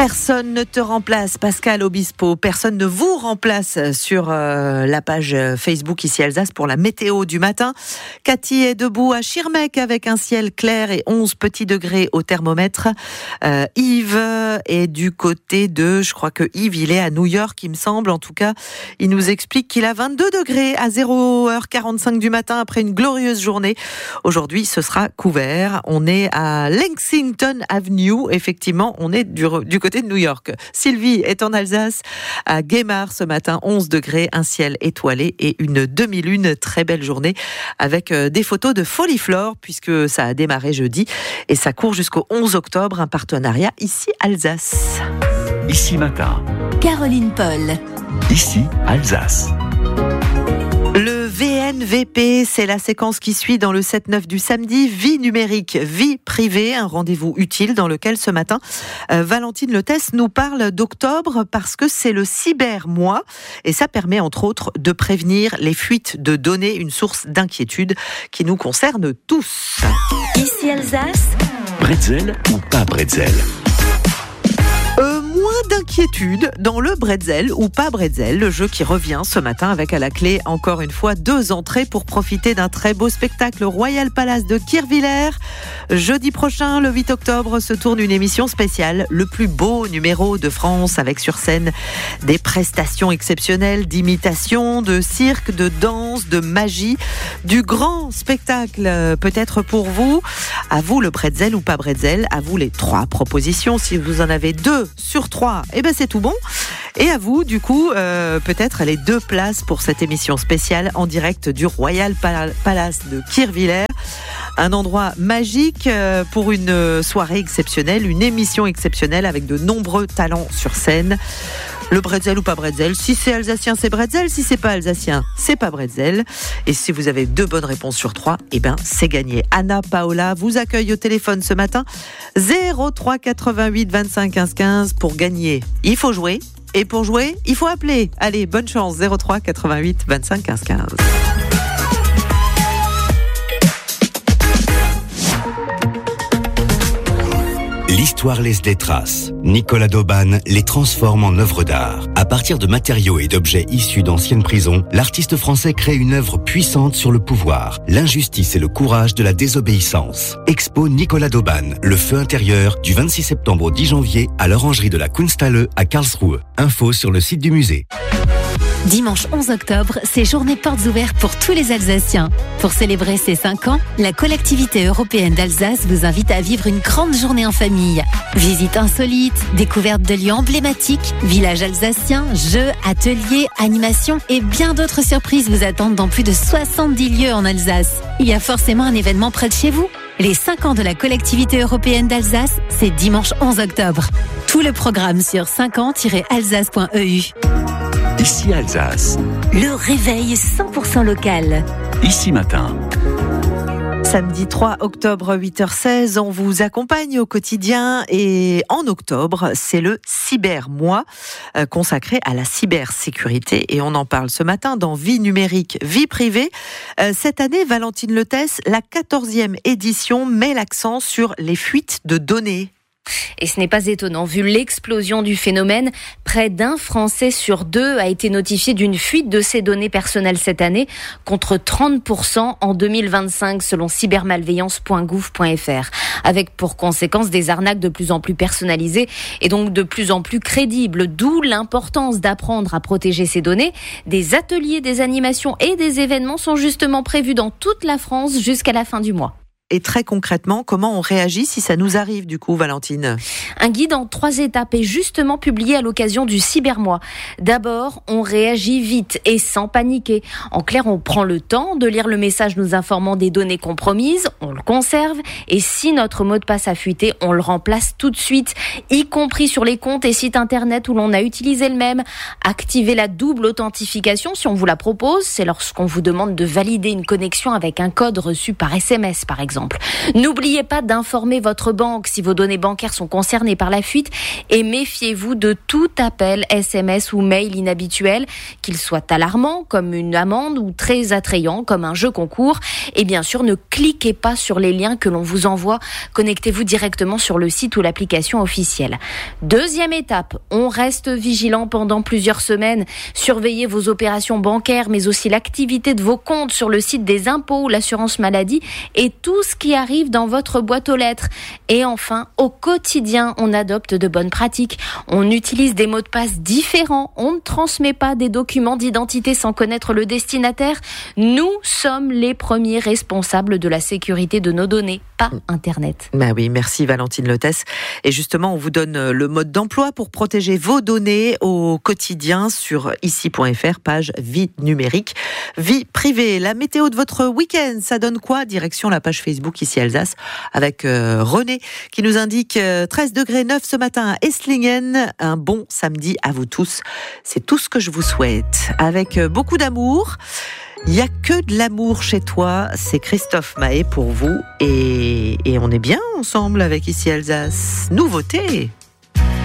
Personne ne te remplace, Pascal Obispo. Personne ne vous remplace sur la page Facebook Ici Alsace pour la météo du matin. Cathy est debout à Schirmeck avec un ciel clair et 11 petits degrés au thermomètre. Yves est du côté de, je crois que Yves, il est à New York, il me semble. En tout cas, il nous explique qu'il a 22 degrés à 0h45 du matin après une glorieuse journée. Aujourd'hui, ce sera couvert. On est à Lexington Avenue. Effectivement, on est du côté de New York. Sylvie est en Alsace, à Guémar ce matin, 11 degrés, un ciel étoilé et une demi-lune. Très belle journée avec des photos de Foliflore puisque ça a démarré jeudi et ça court jusqu'au 11 octobre, un partenariat Ici Alsace. Ici matin. Caroline Paul. Ici Alsace. Le VNVP, c'est la séquence qui suit dans le 7-9 du samedi. Vie numérique, vie privée, un rendez-vous utile dans lequel ce matin, Valentine Letès nous parle d'octobre parce que c'est le cybermois et ça permet entre autres de prévenir les fuites de données, une source d'inquiétude qui nous concerne tous. Ici Alsace. Bretzel ou pas bretzel ? Moins d'inquiétude dans le bretzel ou pas bretzel, le jeu qui revient ce matin avec à la clé encore une fois 2 entrées pour profiter d'un très beau spectacle Royal Palace de Kirchwiller. Jeudi prochain, le 8 octobre, se tourne une émission spéciale, le plus beau numéro de France avec sur scène des prestations exceptionnelles d'imitation, de cirque, de danse, de magie, du grand spectacle peut-être pour vous. À vous le bretzel ou pas bretzel, à vous les 3 propositions. Si vous en avez 2 sur 3, eh ben c'est tout bon. Et à vous, du coup, peut-être les 2 places pour cette émission spéciale en direct du Royal Palace de Kirchwiller. Un endroit magique pour une soirée exceptionnelle, une émission exceptionnelle avec de nombreux talents sur scène. Le bretzel ou pas bretzel, si c'est alsacien, c'est bretzel, si c'est pas alsacien, c'est pas bretzel. Et si vous avez 2 bonnes réponses sur 3, eh ben c'est gagné. Anna Paola vous accueille au téléphone ce matin, 03 88 25 15 15 pour gagner. Il faut jouer, et pour jouer, il faut appeler. Allez, bonne chance, 03 88 25 15 15. L'histoire laisse des traces. Nicolas d'Auban les transforme en œuvres d'art. À partir de matériaux et d'objets issus d'anciennes prisons, l'artiste français crée une œuvre puissante sur le pouvoir, l'injustice et le courage de la désobéissance. Expo Nicolas d'Auban, le feu intérieur, du 26 septembre au 10 janvier à l'orangerie de la Kunsthalle à Karlsruhe. Info sur le site du musée. Dimanche 11 octobre, c'est journée portes ouvertes pour tous les Alsaciens. Pour célébrer ses 5 ans, la collectivité européenne d'Alsace vous invite à vivre une grande journée en famille. Visites insolites, découvertes de lieux emblématiques, villages alsaciens, jeux, ateliers, animations et bien d'autres surprises vous attendent dans plus de 70 lieux en Alsace. Il y a forcément un événement près de chez vous. Les 5 ans de la collectivité européenne d'Alsace, c'est dimanche 11 octobre. Tout le programme sur 5ans-alsace.eu. Ici Alsace. Le réveil 100% local. Ici matin. Samedi 3 octobre, 8h16, on vous accompagne au quotidien et en octobre, c'est le cybermois consacré à la cybersécurité et on en parle ce matin dans Vie numérique, vie privée. Cette année, Valentine Letès, la 14e édition met l'accent sur les fuites de données. Et ce n'est pas étonnant, vu l'explosion du phénomène, près d'1 Français sur 2 a été notifié d'une fuite de ses données personnelles cette année, contre 30% en 2025 selon cybermalveillance.gouv.fr, avec pour conséquence des arnaques de plus en plus personnalisées et donc de plus en plus crédibles, d'où l'importance d'apprendre à protéger ces données. Des ateliers, des animations et des événements sont justement prévus dans toute la France jusqu'à la fin du mois. Et très concrètement, comment on réagit si ça nous arrive du coup, Valentine ? Un guide en 3 étapes est justement publié à l'occasion du cybermois. D'abord, on réagit vite et sans paniquer. En clair, on prend le temps de lire le message nous informant des données compromises, on le conserve et si notre mot de passe a fuité, on le remplace tout de suite, y compris sur les comptes et sites internet où l'on a utilisé le même. Activez la double authentification si on vous la propose, c'est lorsqu'on vous demande de valider une connexion avec un code reçu par SMS par exemple. exemple. N'oubliez pas d'informer votre banque si vos données bancaires sont concernées par la fuite et méfiez-vous de tout appel, SMS ou mail inhabituel, qu'il soit alarmant comme une amende ou très attrayant comme un jeu concours. Et bien sûr, ne cliquez pas sur les liens que l'on vous envoie. Connectez-vous directement sur le site ou l'application officielle. Deuxième étape, on reste vigilant pendant plusieurs semaines. Surveillez vos opérations bancaires, mais aussi l'activité de vos comptes sur le site des impôts ou l'assurance maladie et tout ce qui arrive dans votre boîte aux lettres. Et enfin, au quotidien, on adopte de bonnes pratiques. On utilise des mots de passe différents. On ne transmet pas des documents d'identité sans connaître le destinataire. Nous sommes les premiers responsables de la sécurité de nos données, pas Internet. Bah oui, merci Valentine Lotès. Et justement, on vous donne le mode d'emploi pour protéger vos données au quotidien sur ici.fr, page vie numérique, vie privée. La météo de votre week-end, ça donne quoi? Direction la page Facebook Ici Alsace avec René qui nous indique 13 degrés 9 ce matin à Esslingen. Un bon samedi à vous tous. C'est tout ce que je vous souhaite. Avec beaucoup d'amour. Il n'y a que de l'amour chez toi, c'est Christophe Mahé pour vous et on est bien ensemble avec Ici Alsace. Nouveauté.